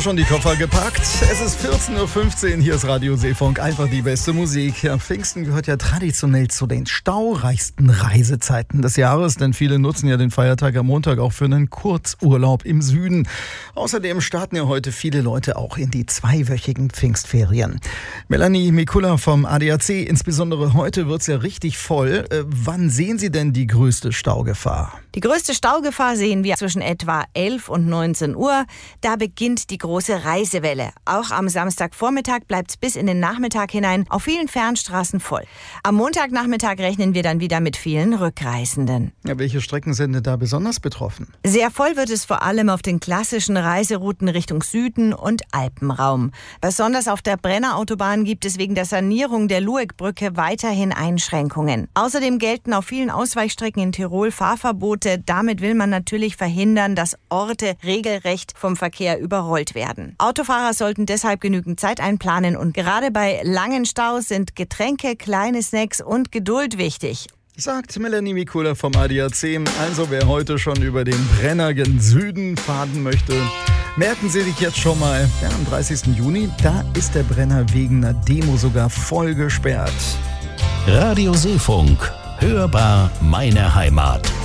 auch schon die Koffer gepackt. Es ist 14.15 Uhr, hier ist Radio Seefunk, einfach die beste Musik. Ja, Pfingsten gehört ja traditionell zu den staureichsten Reisezeiten des Jahres, denn viele nutzen ja den Feiertag am Montag auch für einen Kurzurlaub im Süden. Außerdem starten ja heute viele Leute auch in die zweiwöchigen Pfingstferien. Melanie Mikula vom ADAC, insbesondere heute wird es ja richtig voll. Wann sehen Sie denn die größte Staugefahr? Die größte Staugefahr sehen wir zwischen etwa 11 und 19 Uhr. Da beginnt die große Reisewelle. Auch am Samstagvormittag bleibt es bis in den Nachmittag hinein auf vielen Fernstraßen voll. Am Montagnachmittag rechnen wir dann wieder mit vielen Rückreisenden. Ja, welche Strecken sind denn da besonders betroffen? Sehr voll wird es vor allem auf den klassischen Reiserouten Richtung Süden und Alpenraum. Besonders auf der Brennerautobahn gibt es wegen der Sanierung der Lueckbrücke weiterhin Einschränkungen. Außerdem gelten auf vielen Ausweichstrecken in Tirol Fahrverbote. Damit will man natürlich verhindern, dass Orte regelrecht vom Verkehr überrollt werden. Autofahrer sollten deshalb genügend Zeit einplanen und gerade bei langen Staus sind Getränke, kleine Snacks und Geduld wichtig. Sagt Melanie Mikula vom ADAC. Also wer heute schon über den Brenner gen Süden fahren möchte, merken Sie sich jetzt schon mal, ja, am 30. Juni, da ist der Brenner wegen einer Demo sogar voll gesperrt. Radio Seefunk, hörbar meine Heimat.